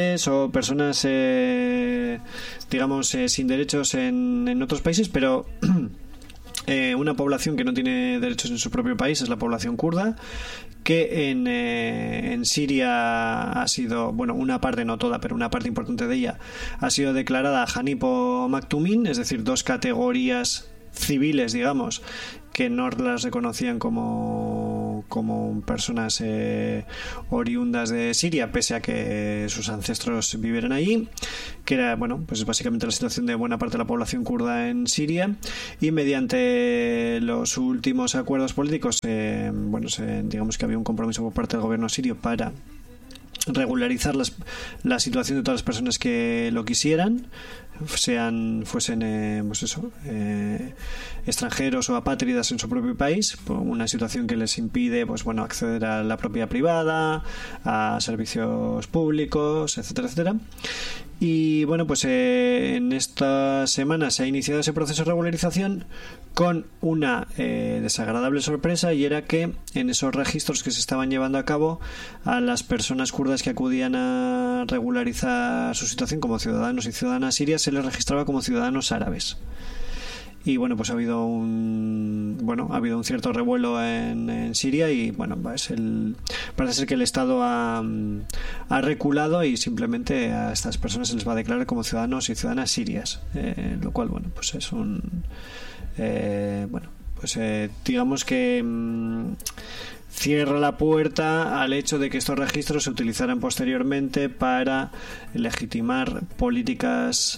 o personas digamos sin derechos en otros países, pero una población que no tiene derechos en su propio país es la población kurda, que en Siria ha sido, bueno, una parte, no toda, pero una parte importante de ella ha sido declarada Hanip o Maktumin, es decir, dos categorías civiles, digamos, que no las reconocían como personas oriundas de Siria, pese a que sus ancestros vivieran allí, que era, bueno, pues básicamente la situación de buena parte de la población kurda en Siria. Y mediante los últimos acuerdos políticos, digamos que había un compromiso por parte del gobierno sirio para regularizar la situación de todas las personas que lo quisieran, fuesen extranjeros o apátridas en su propio país, una situación que les impide acceder a la propiedad privada, a servicios públicos, etcétera, etcétera. Y bueno, pues en esta semana se ha iniciado ese proceso de regularización con una desagradable sorpresa, y era que en esos registros que se estaban llevando a cabo, a las personas kurdas que acudían a regularizar su situación como ciudadanos y ciudadanas sirias se les registraba como ciudadanos árabes. Y bueno, pues ha habido un cierto revuelo en Siria, y bueno, parece ser que el Estado ha reculado y simplemente a estas personas se les va a declarar como ciudadanos y ciudadanas sirias, lo cual, bueno, pues es digamos que cierra la puerta al hecho de que estos registros se utilizaran posteriormente para legitimar políticas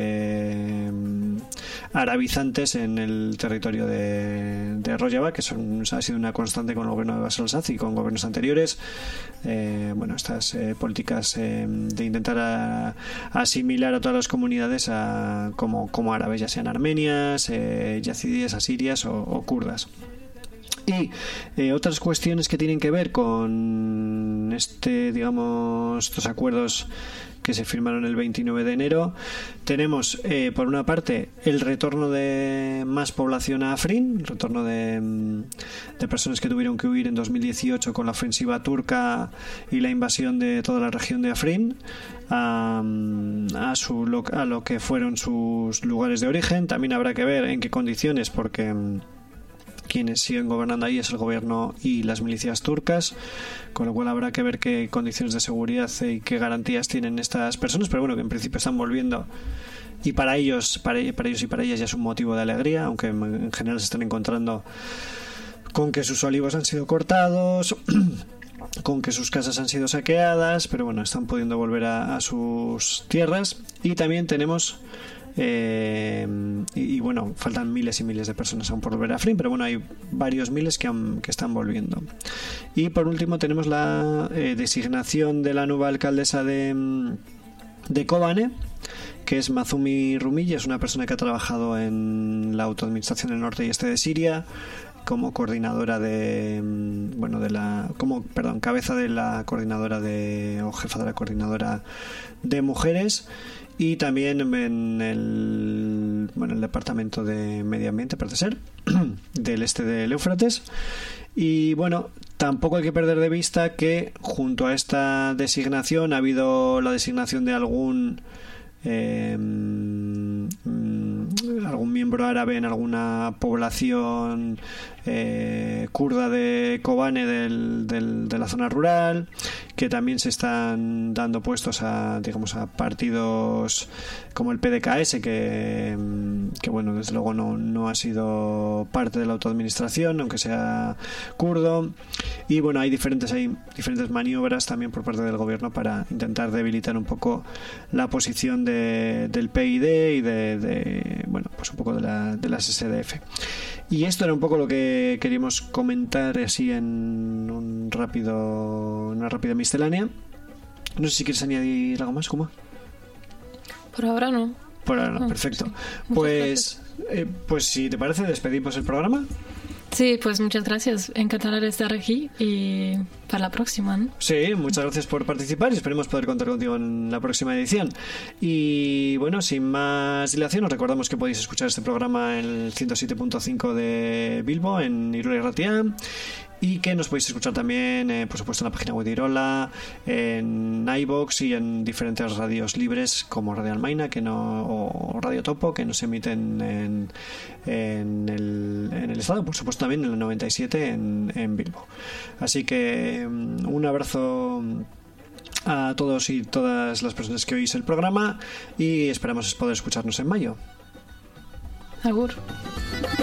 arabizantes en el territorio de Rojava, que ha sido una constante con el gobierno de Bashar al-Assad y con gobiernos anteriores. Estas políticas de intentar asimilar a todas las comunidades como árabes, ya sean armenias, yazidíes, asirias o kurdas. Y otras cuestiones que tienen que ver con estos acuerdos que se firmaron el 29 de enero. Tenemos, por una parte, el retorno de más población a Afrin, el retorno de personas que tuvieron que huir en 2018 con la ofensiva turca y la invasión de toda la región de Afrin a lo que fueron sus lugares de origen. También habrá que ver en qué condiciones, porque quienes siguen gobernando ahí es el gobierno y las milicias turcas, con lo cual habrá que ver qué condiciones de seguridad y qué garantías tienen estas personas, pero bueno, que en principio están volviendo, y para ellos y para ellas ya es un motivo de alegría, aunque en general se están encontrando con que sus olivos han sido cortados, con que sus casas han sido saqueadas, pero bueno, están pudiendo volver a sus tierras. Y también tenemos bueno, faltan miles y miles de personas aún por volver a Afrin, pero bueno, hay varios miles que están volviendo. Y por último tenemos la designación de la nueva alcaldesa de Kobane, que es Mazumi Rumille. Es una persona que ha trabajado en la autoadministración del norte y este de Siria como coordinadora cabeza de la coordinadora o jefa de la coordinadora de mujeres, y también en el departamento de medio ambiente, parece ser, del este del Éufrates. Y bueno, tampoco hay que perder de vista que junto a esta designación ha habido la designación de algún miembro árabe en alguna población kurda de Kobane de la zona rural, que también se están dando puestos a partidos como el PDKS, que bueno, desde luego no ha sido parte de la autoadministración, aunque sea kurdo. Y bueno, hay diferentes maniobras también por parte del gobierno para intentar debilitar un poco la posición del PID y pues un poco de las SDF. Y esto era un poco lo que queríamos comentar así en una rápida miscelánea. No sé si quieres añadir algo más, Kuma. Por ahora no. Por ahora no, perfecto. Pues si te parece, despedimos el programa. Sí, pues muchas gracias. Encantada de estar aquí y para la próxima, ¿no? Sí, muchas gracias por participar y esperemos poder contar contigo en la próxima edición. Y bueno, sin más dilación, os recordamos que podéis escuchar este programa en el 107.5 de Bilbo, en Irula y Ratia, y que nos podéis escuchar también, por supuesto, en la página web de Irola, en iVoox y en diferentes radios libres como Radio Almaina o Radio Topo, que nos emiten en el estado, por supuesto también en el 97 en Bilbo. Así que un abrazo a todos y todas las personas que oís el programa y esperamos poder escucharnos en mayo. Agur.